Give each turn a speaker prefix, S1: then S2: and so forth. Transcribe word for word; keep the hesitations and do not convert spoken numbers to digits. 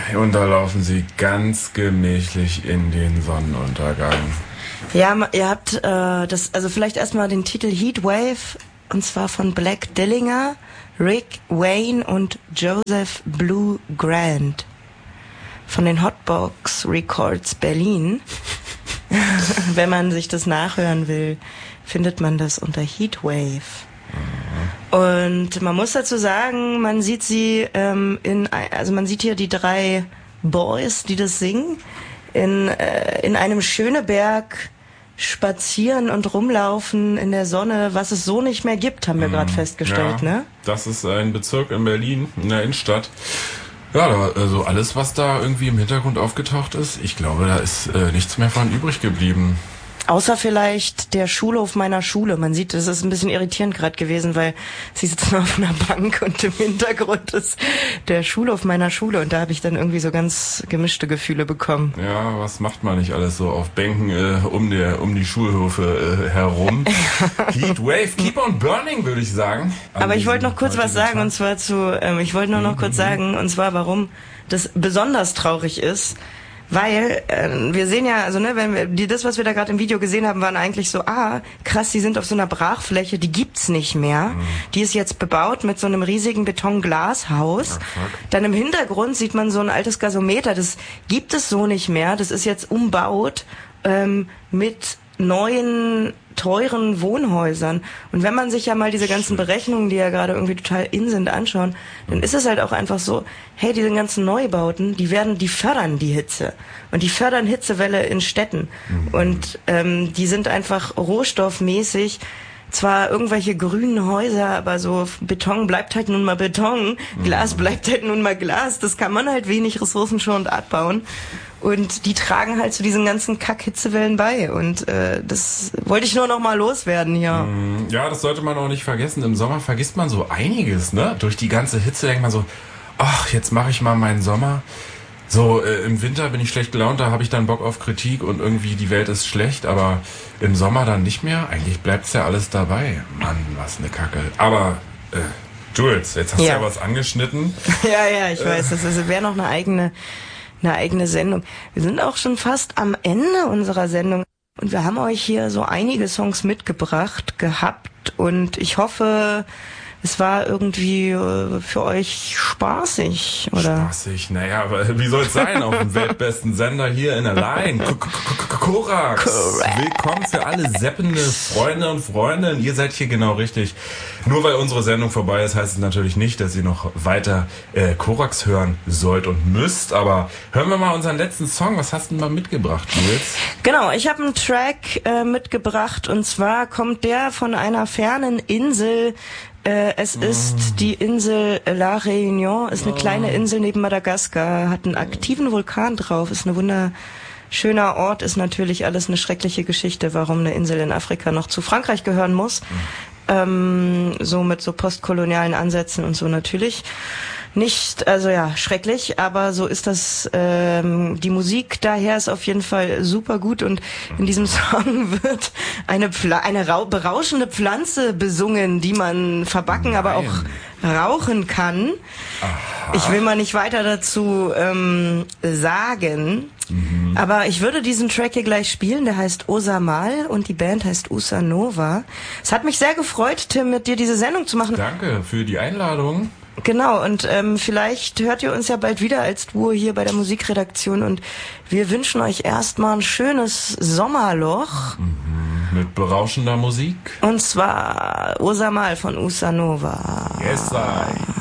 S1: Und da laufen sie ganz gemächlich in den Sonnenuntergang.
S2: Ja, ihr habt äh, das, also vielleicht erstmal den Titel Heatwave, und zwar von Black Dillinger, Rick Wayne und Joseph Blue Grant von den Hotbox Records Berlin. Wenn man sich das nachhören will, findet man das unter Heatwave. Und man muss dazu sagen, man sieht sie ähm, in, also man sieht hier die drei Boys, die das singen, in äh, in einem Schöneberg spazieren und rumlaufen in der Sonne, was es so nicht mehr gibt, haben wir gerade festgestellt,
S1: ja,
S2: ne?
S1: Das ist ein Bezirk in Berlin, in der Innenstadt. Ja, da, also alles, was da irgendwie im Hintergrund aufgetaucht ist, ich glaube, da ist äh, nichts mehr von übrig geblieben.
S2: Außer vielleicht der Schulhof meiner Schule. Man sieht, das ist ein bisschen irritierend gerade gewesen, weil sie sitzen auf einer Bank und im Hintergrund ist der Schulhof meiner Schule. Und da habe ich dann irgendwie so ganz gemischte Gefühle bekommen.
S1: Ja, was macht man nicht alles so auf Bänken äh, um, der, um die Schulhöfe äh, herum? Heatwave, keep on burning, würde ich sagen.
S2: Aber ich wollte noch kurz was sagen, und zwar zu, ähm, ich wollte nur noch mhm. kurz sagen, und zwar warum das besonders traurig ist. Weil äh, wir sehen ja, also ne, wenn wir die, das, was wir da gerade im Video gesehen haben, waren eigentlich so, ah, krass, die sind auf so einer Brachfläche, die gibt's nicht mehr. Mhm. Die ist jetzt bebaut mit so einem riesigen Betonglashaus. Oh, dann im Hintergrund sieht man so ein altes Gasometer, das gibt es so nicht mehr. Das ist jetzt umbaut ähm, mit neuen teuren Wohnhäusern. Und wenn man sich ja mal diese ganzen Berechnungen, die ja gerade irgendwie total in sind, anschauen, dann ist es halt auch einfach so, hey, diese ganzen Neubauten, die werden, die fördern die Hitze. Und die fördern Hitzewelle in Städten. Mhm. Und ähm, die sind einfach rohstoffmäßig zwar irgendwelche grünen Häuser, aber so Beton bleibt halt nun mal Beton, Glas bleibt halt nun mal Glas. Das kann man halt wenig ressourcenschonend abbauen. Und die tragen halt zu diesen ganzen Kack-Hitzewellen bei. Und äh, das wollte ich nur noch mal loswerden hier.
S1: Ja, das sollte man auch nicht vergessen. Im Sommer vergisst man so einiges, ne? Durch die ganze Hitze denkt man so, ach, jetzt mache ich mal meinen Sommer. So, äh, im Winter bin ich schlecht gelaunt, da habe ich dann Bock auf Kritik und irgendwie die Welt ist schlecht, aber im Sommer dann nicht mehr. Eigentlich bleibt's ja alles dabei. Mann, was eine Kacke. Aber, äh, Jules, jetzt hast ja. du ja was angeschnitten.
S2: Ja, ja, ich äh. weiß, das wäre noch eine eigene... eine eigene Sendung. Wir sind auch schon fast am Ende unserer Sendung und wir haben euch hier so einige Songs mitgebracht gehabt und ich hoffe, es war irgendwie äh, für euch spaßig, oder?
S1: Spaßig, naja, aber wie soll es sein auf dem weltbesten Sender hier in der Line? Korax! Willkommen für alle seppende Freunde und Freundinnen. Ihr seid hier genau richtig. Nur weil unsere Sendung vorbei ist, heißt es natürlich nicht, dass ihr noch weiter äh, Korax hören sollt und müsst. Aber hören wir mal unseren letzten Song. Was hast du denn mal mitgebracht, Jules?
S2: Genau, ich habe einen Track äh, mitgebracht und zwar kommt der von einer fernen Insel. Äh, es ist mm. die Insel La Réunion, ist eine oh. kleine Insel neben Madagaskar, hat einen aktiven Vulkan drauf, ist ein wunderschöner Ort, ist natürlich alles eine schreckliche Geschichte, warum eine Insel in Afrika noch zu Frankreich gehören muss. Mm. Ähm, so mit so postkolonialen Ansätzen und so natürlich. Nicht, also ja, schrecklich, aber so ist das, ähm, die Musik daher ist auf jeden Fall super gut und in diesem Song wird eine Pfla- eine rau- berauschende Pflanze besungen, die man verbacken, Nein. aber auch rauchen kann. Aha. Ich will mal nicht weiter dazu ähm, sagen, mhm. aber ich würde diesen Track hier gleich spielen, der heißt Osamal und die Band heißt Usa Nova. Es hat mich sehr gefreut, Tim, mit dir diese Sendung zu machen.
S1: Danke für die Einladung.
S2: Genau, und ähm, vielleicht hört ihr uns ja bald wieder als Duo hier bei der Musikredaktion und wir wünschen euch erstmal ein schönes Sommerloch.
S1: Mhm, mit berauschender Musik.
S2: Und zwar Osamal von Usa Nova.
S1: Yes, I.